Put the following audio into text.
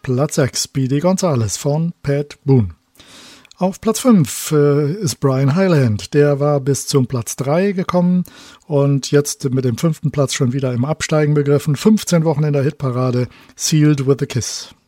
Platz 6 Speedy Gonzales von Pat Boone. Auf Platz 5 ist Brian Hyland. Der war bis zum Platz 3 gekommen und jetzt mit dem 5. Platz schon wieder im Absteigen begriffen. 15 Wochen in der Hitparade, Sealed with a Kiss.